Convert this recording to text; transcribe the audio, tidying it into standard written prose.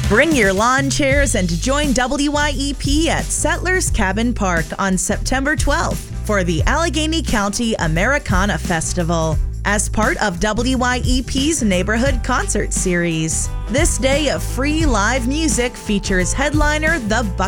Bring your lawn chairs and join WYEP at Settlers Cabin Park on September 12th for the Allegheny County Americana Festival as part of WYEP's Neighborhood Concert Series. This day of free live music features headliner The Bucket